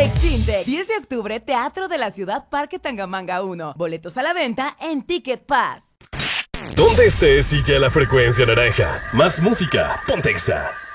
Extinte, 10 de octubre, Teatro de la Ciudad, Parque Tangamanga 1. Boletos a la venta en Ticket Pass. Donde estés, sigue a la frecuencia naranja. Más música, Pontexa.